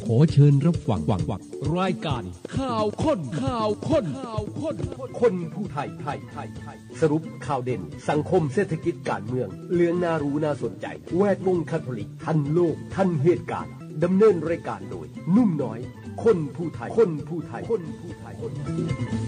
อเชิญรับฟังรายการข่าวค้นคนผู้ไทยสรุปข่าวเด่นสังคมเศรษฐกิจการเมืองเรื่องน่ารู้น่าสนใจแวดวงคาทอลิกทันโลกทันเหตุการณ์ดำเนินรายการโดยนุ่มน้อยคนผู้ไทย